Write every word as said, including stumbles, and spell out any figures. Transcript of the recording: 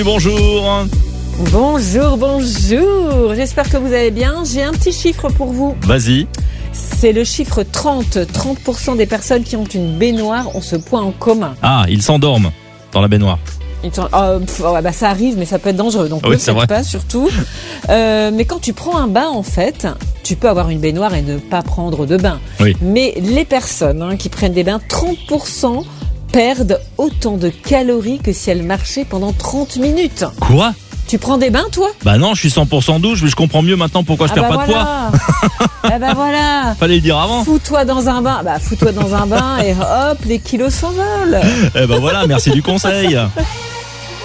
Bonjour. Bonjour, bonjour. J'espère que vous allez bien. J'ai un petit chiffre pour vous. Vas-y. C'est le chiffre trente. trente pour cent des personnes qui ont une baignoire ont ce point en commun. Ah, ils s'endorment dans la baignoire. Ils sont- euh, pff, ouais, bah, ça arrive, mais ça peut être dangereux. Donc, Oui, ne c'est faites vrai. pas, surtout. Euh, mais quand tu prends un bain, en fait, tu peux avoir une baignoire et ne pas prendre de bain. Oui. Mais les personnes hein, qui prennent des bains, trente pour cent perdent autant de calories que si elles marchaient pendant trente minutes. Quoi ? Tu prends des bains, toi? Bah non, je suis cent pour cent douche, mais je comprends mieux maintenant pourquoi je Ah perds bah pas de poids. voilà. Ah bah voilà. Fallait le dire avant. Fous-toi dans un bain. Bah fous-toi dans un bain et hop, les kilos s'envolent. Eh ben voilà, merci du conseil.